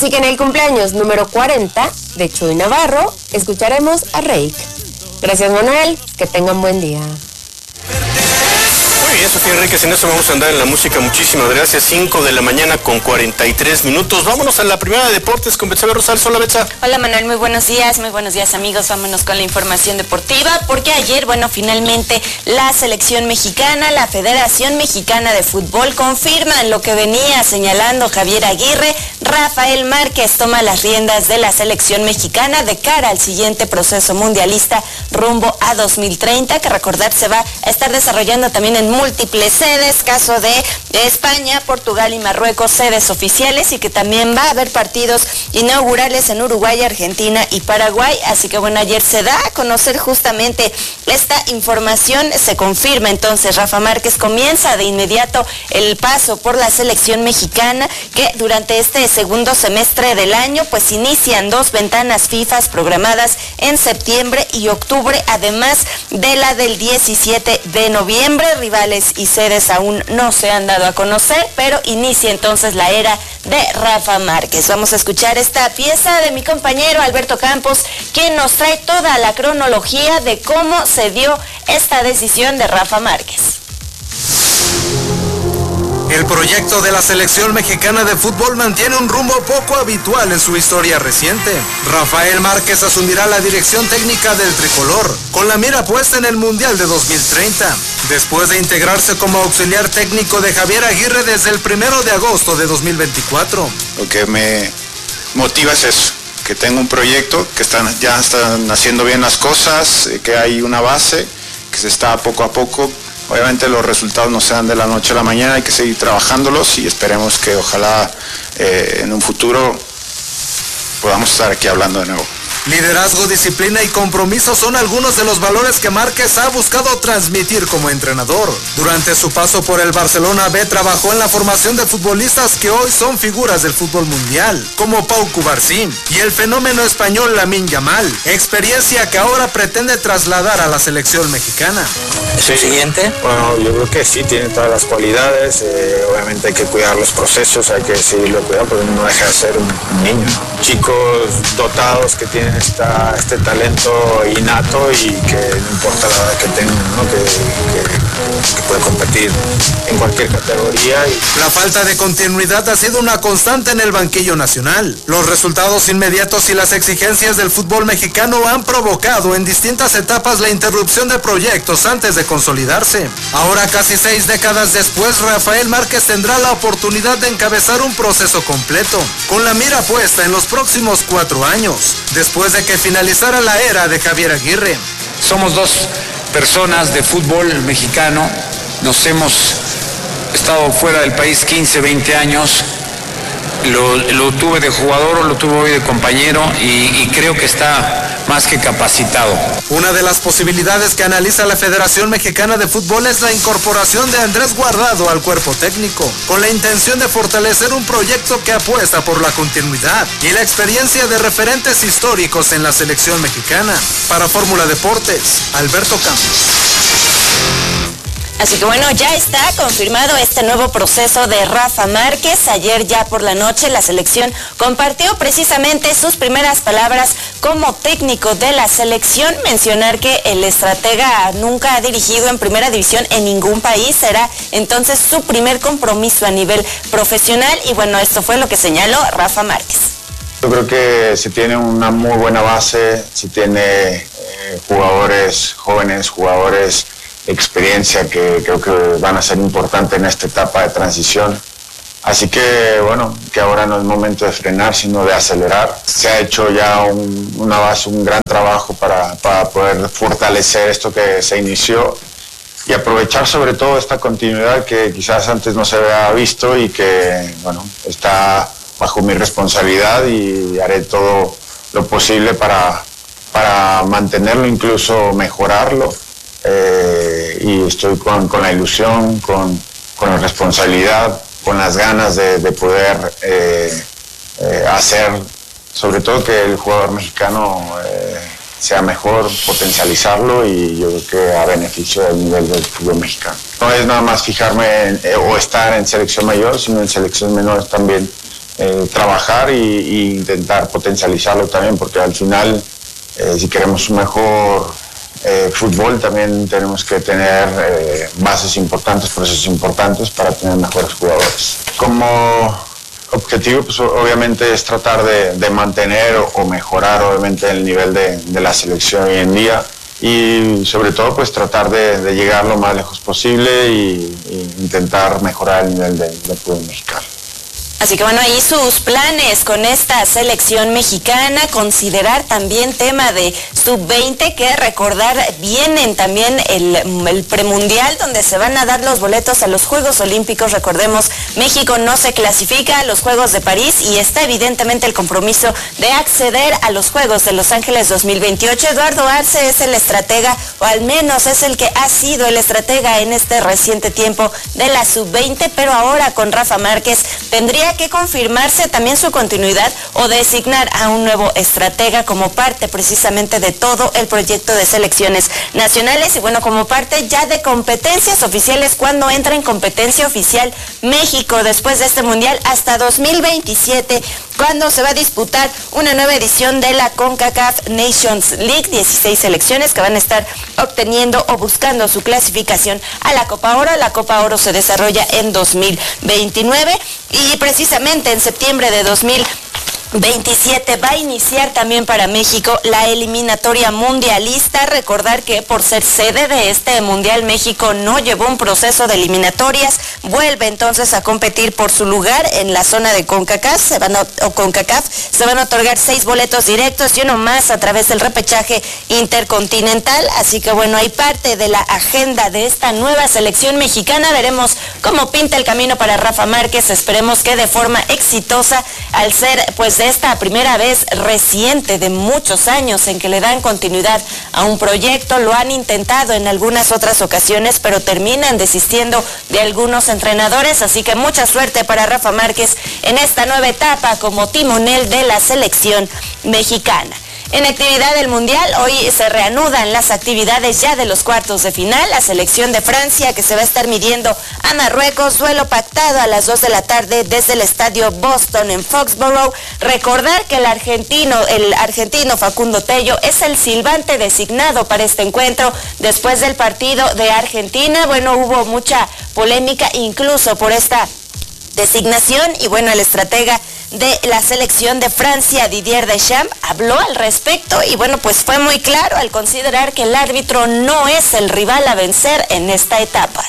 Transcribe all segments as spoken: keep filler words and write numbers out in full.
Así que en el cumpleaños número cuarenta de Chuy Navarro, escucharemos a Reik. Gracias, Manuel, que tengan buen día. Muy bien, Sofía Enríquez, en eso vamos a andar en la música. Muchísimas gracias. cinco de la mañana con cuarenta y tres minutos. Vámonos a la primera de deportes con Betsabe Rosales. Hola, Betsa. Hola, Manuel, muy buenos días, muy buenos días, amigos. Vámonos con la información deportiva, porque ayer, bueno, finalmente la selección mexicana, la Federación Mexicana de Fútbol, confirman lo que venía señalando Javier Aguirre. Rafael Márquez toma las riendas de la selección mexicana de cara al siguiente proceso mundialista rumbo a dos mil treinta, que recordar se va a estar desarrollando también en múltiples sedes, caso de España, Portugal y Marruecos, sedes oficiales, y que también va a haber partidos inaugurales en Uruguay, Argentina y Paraguay. Así que bueno, ayer se da a conocer justamente esta información, se confirma entonces. Rafa Márquez comienza de inmediato el paso por la selección mexicana, que durante este segundo semestre del año pues inician dos ventanas FIFA programadas en septiembre y octubre, además de la del diecisiete de noviembre. Rivales y sedes aún no se han dado a conocer, pero inicia entonces la era de Rafa Márquez. Vamos a escuchar esta pieza de mi compañero Alberto Campos, quien nos trae toda la cronología de cómo se dio esta decisión de Rafa Márquez. El proyecto de la selección mexicana de fútbol mantiene un rumbo poco habitual en su historia reciente. Rafael Márquez asumirá la dirección técnica del tricolor, con la mira puesta en el Mundial de dos mil treinta, después de integrarse como auxiliar técnico de Javier Aguirre desde el primero de agosto de dos mil veinticuatro. Lo que me motiva es eso, que tengo un proyecto, que están, ya están haciendo bien las cosas, que hay una base, que se está poco a poco. Obviamente los resultados no se dan de la noche a la mañana, hay que seguir trabajándolos y esperemos que ojalá eh, en un futuro podamos estar aquí hablando de nuevo. Liderazgo, disciplina y compromiso son algunos de los valores que Márquez ha buscado transmitir como entrenador. Durante su paso por el Barcelona B trabajó en la formación de futbolistas que hoy son figuras del fútbol mundial, como Pau Cubarsí y el fenómeno español Lamine Yamal, experiencia que ahora pretende trasladar a la selección mexicana. ¿Soy siguiente? Bueno, yo creo que sí, tiene todas las cualidades, eh, obviamente hay que cuidar los procesos, hay que seguirlo cuidando, porque no deja de ser un niño, ¿no? Chicos dotados que tienen Esta, este talento innato y que no importa la edad que tengan, ¿no? que, que, que puede competir en cualquier categoría. Y... La falta de continuidad ha sido una constante en el banquillo nacional. Los resultados inmediatos y las exigencias del fútbol mexicano han provocado en distintas etapas la interrupción de proyectos antes de consolidarse. Ahora, casi seis décadas después, Rafael Márquez tendrá la oportunidad de encabezar un proceso completo, con la mira puesta en los próximos cuatro años, después de que finalizara la era de Javier Aguirre. Somos dos personas de fútbol mexicano, nos hemos estado fuera del país quince, veinte años, lo, lo tuve de jugador o lo tuve hoy de compañero y, y creo que está más que capacitado. Una de las posibilidades que analiza la Federación Mexicana de Fútbol es la incorporación de Andrés Guardado al cuerpo técnico, con la intención de fortalecer un proyecto que apuesta por la continuidad y la experiencia de referentes históricos en la selección mexicana. Para Fórmula Deportes, Alberto Campos. Así que bueno, ya está confirmado este nuevo proceso de Rafa Márquez. Ayer ya por la noche la selección compartió precisamente sus primeras palabras como técnico de la selección. Mencionar que el estratega nunca ha dirigido en primera división en ningún país. Será entonces su primer compromiso a nivel profesional. Y bueno, esto fue lo que señaló Rafa Márquez. Yo creo que se tiene una muy buena base, se tiene eh, jugadores jóvenes, jugadores experiencia que creo que van a ser importantes en esta etapa de transición. Así que bueno, que ahora no es momento de frenar, sino de acelerar. Se ha hecho ya un, una base, un gran trabajo para, para poder fortalecer esto que se inició y aprovechar sobre todo esta continuidad que quizás antes no se había visto y que bueno, está bajo mi responsabilidad y haré todo lo posible para, para mantenerlo, incluso mejorarlo. Eh, y estoy con, con la ilusión, con, con la responsabilidad, con las ganas de, de poder eh, eh, hacer, sobre todo que el jugador mexicano eh, sea mejor, potencializarlo y yo creo que a beneficio del nivel del fútbol mexicano. No es nada más fijarme en, eh, o estar en selección mayor, sino en selecciones menores también eh, trabajar y, y intentar potencializarlo también, porque al final, eh, si queremos un mejor eh, fútbol, también tenemos que tener eh, bases importantes, procesos importantes para tener mejores jugadores. Como objetivo, pues obviamente es tratar de, de mantener o, o mejorar obviamente el nivel de, de la selección hoy en día, y sobre todo pues tratar de, de llegar lo más lejos posible y, y intentar mejorar el nivel del de fútbol mexicano. Así que bueno, ahí sus planes con esta selección mexicana, considerar también tema de sub veinte, que recordar vienen también el, el premundial donde se van a dar los boletos a los Juegos Olímpicos. Recordemos, México no se clasifica a los Juegos de París y está evidentemente el compromiso de acceder a los Juegos de Los Ángeles dos mil veintiocho. Eduardo Arce es el estratega, o al menos es el que ha sido el estratega en este reciente tiempo de la sub veinte, pero ahora con Rafa Márquez tendría que confirmarse también su continuidad o designar a un nuevo estratega como parte precisamente de todo el proyecto de selecciones nacionales y bueno, como parte ya de competencias oficiales. Cuando entra en competencia oficial México después de este mundial hasta dos mil veintisiete, cuando se va a disputar una nueva edición de la CONCACAF Nations League, dieciséis selecciones que van a estar obteniendo o buscando su clasificación a la Copa Oro. La Copa Oro se desarrolla en dos mil veintinueve y precisamente en septiembre de dos mil veintisiete va a iniciar también para México la eliminatoria mundialista. Recordar que por ser sede de este mundial, México no llevó un proceso de eliminatorias, vuelve entonces a competir por su lugar en la zona de CONCACAF, se van a, o CONCACAF, se van a otorgar seis boletos directos y uno más a través del repechaje intercontinental. Así que bueno, hay parte de la agenda de esta nueva selección mexicana. Veremos cómo pinta el camino para Rafa Márquez, esperemos que de forma exitosa, al ser pues de esta primera vez reciente de muchos años en que le dan continuidad a un proyecto. Lo han intentado en algunas otras ocasiones, pero terminan desistiendo de algunos entrenadores, así que mucha suerte para Rafa Márquez en esta nueva etapa como timonel de la selección mexicana. En actividad del Mundial, hoy se reanudan las actividades ya de los cuartos de final. La selección de Francia, que se va a estar midiendo a Marruecos, duelo pactado a las dos de la tarde desde el estadio Boston en Foxborough. Recordar que el argentino, el argentino Facundo Tello es el silbante designado para este encuentro después del partido de Argentina. Bueno, hubo mucha polémica incluso por esta designación y bueno, el estratega de la selección de Francia, Didier Deschamps, habló al respecto y bueno, pues fue muy claro al considerar que el árbitro no es el rival a vencer en esta etapa.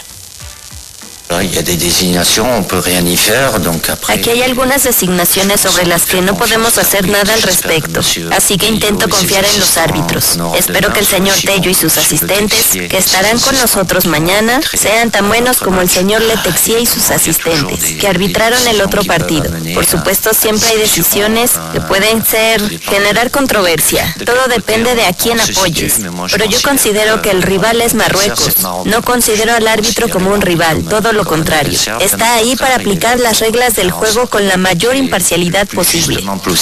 Aquí hay algunas designaciones sobre las que no podemos hacer nada al respecto, así que intento confiar en los árbitros. Espero que el señor Tello y sus asistentes, que estarán con nosotros mañana, sean tan buenos como el señor Letexier y sus asistentes, que arbitraron el otro partido. Por supuesto, siempre hay decisiones que pueden ser, generar controversia. Todo depende de a quién apoyes. Pero yo considero que el rival es Marruecos. No considero al árbitro como un rival, todo lo contrario. Está ahí para aplicar las reglas del juego con la mayor imparcialidad posible.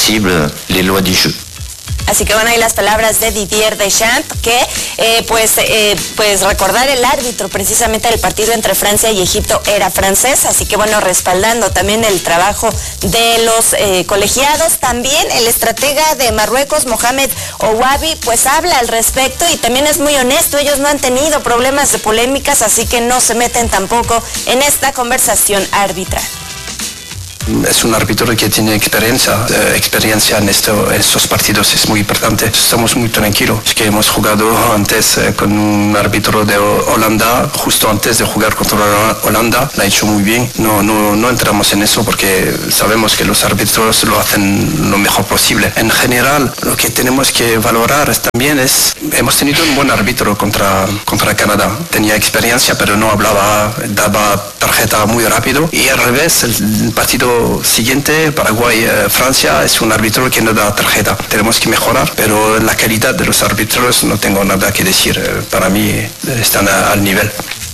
Así que bueno, hay las palabras de Didier Deschamps, que eh, pues, eh, pues recordar el árbitro precisamente del partido entre Francia y Egipto era francés, así que bueno, respaldando también el trabajo de los eh, colegiados. También el estratega de Marruecos, Mohamed Ouabi, pues habla al respecto y también es muy honesto. Ellos no han tenido problemas de polémicas, así que no se meten tampoco en esta conversación arbitral. Es un árbitro que tiene experiencia, eh, experiencia en, esto, en estos partidos, es muy importante. Estamos muy tranquilos. Es que hemos jugado antes eh, con un árbitro de Holanda, justo antes de jugar contra Holanda, lo ha hecho muy bien. No, no, no entramos en eso porque sabemos que los árbitros lo hacen lo mejor posible. En general, lo que tenemos que valorar también es, hemos tenido un buen árbitro contra, contra Canadá. Tenía experiencia, pero no hablaba, daba tarjeta muy rápido. Y al revés, el partido siguiente, Paraguay-Francia, es un árbitro que no da tarjeta. Tenemos que mejorar, pero la calidad de los árbitros no tengo nada que decir. Para mí están al nivel.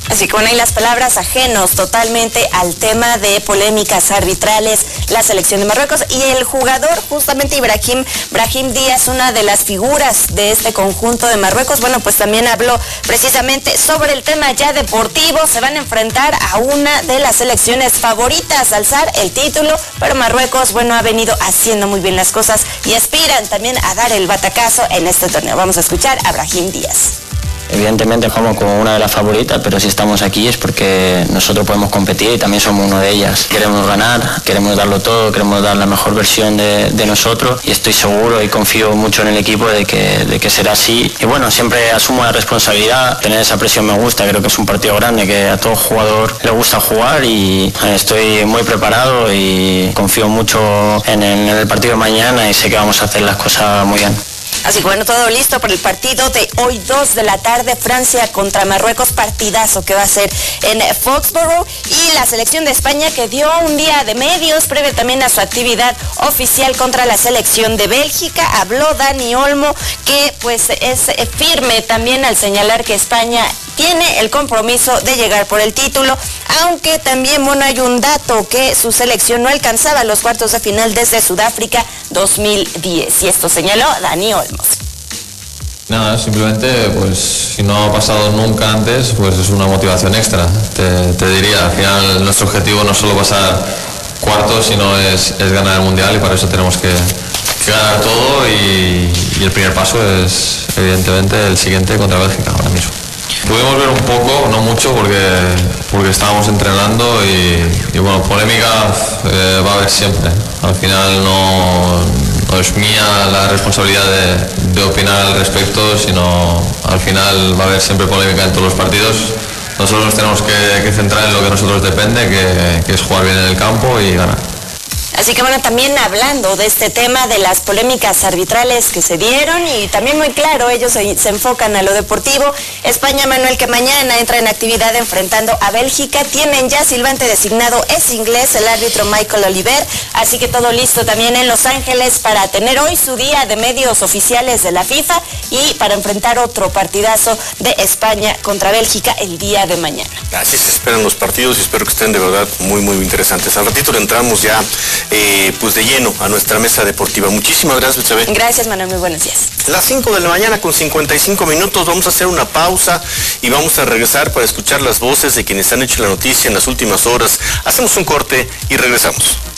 Así que bueno, y las palabras ajenos totalmente al tema de polémicas arbitrales, la selección de Marruecos y el jugador justamente Ibrahim, Brahim Díaz, una de las figuras de este conjunto de Marruecos, bueno, pues también habló precisamente sobre el tema ya deportivo. Se van a enfrentar a una de las selecciones favoritas a alzar el título, pero Marruecos, bueno, ha venido haciendo muy bien las cosas y aspiran también a dar el batacazo en este torneo. Vamos a escuchar a Brahim Díaz. Evidentemente jugamos como una de las favoritas, pero si estamos aquí es porque nosotros podemos competir y también somos uno de ellas. Queremos ganar, queremos darlo todo, queremos dar la mejor versión de, de nosotros y estoy seguro y confío mucho en el equipo de que, de que será así. Y bueno, siempre asumo la responsabilidad, tener esa presión me gusta, creo que es un partido grande que a todo jugador le gusta jugar y estoy muy preparado y confío mucho en el, en el partido de mañana y sé que vamos a hacer las cosas muy bien. Así que bueno, todo listo para el partido de hoy, dos de la tarde, Francia contra Marruecos, partidazo que va a ser en Foxborough. Y la selección de España que dio un día de medios, previo también a su actividad oficial contra la selección de Bélgica. Habló Dani Olmo, que pues es firme también al señalar que España tiene el compromiso de llegar por el título, aunque también, bueno, hay un dato que su selección no alcanzaba los cuartos de final desde Sudáfrica dos mil diez, y esto señaló Dani Olmos. Nada, simplemente, pues si no ha pasado nunca antes, pues es una motivación extra, te, te diría. Al final nuestro objetivo no es solo pasar cuartos, sino es, es ganar el Mundial, y para eso tenemos que, que ganar todo, y, y el primer paso es evidentemente el siguiente contra Bélgica ahora mismo. Pudimos ver un poco, no mucho, porque, porque estábamos entrenando y, y bueno, polémica eh, va a haber siempre. Al final no, no es mía la responsabilidad de, de opinar al respecto, sino al final va a haber siempre polémica en todos los partidos. Nosotros nos tenemos que, que centrar en lo que a nosotros depende, que, que es jugar bien en el campo y ganar. Así que bueno, también hablando de este tema de las polémicas arbitrales que se dieron, y también muy claro, ellos se, se enfocan a lo deportivo. España, Manuel, que mañana entra en actividad enfrentando a Bélgica. Tienen ya silbante designado, es inglés, el árbitro Michael Oliver, así que todo listo también en Los Ángeles para tener hoy su día de medios oficiales de la FIFA y para enfrentar otro partidazo de España contra Bélgica el día de mañana. Así se esperan los partidos y espero que estén de verdad muy, muy interesantes. Al ratito le entramos ya Eh, pues de lleno a nuestra mesa deportiva. Muchísimas gracias, Betsabe. Gracias, Manuel, muy buenos días. Las cinco de la mañana con cincuenta y cinco minutos, vamos a hacer una pausa y vamos a regresar para escuchar las voces de quienes han hecho la noticia en las últimas horas. Hacemos un corte y regresamos.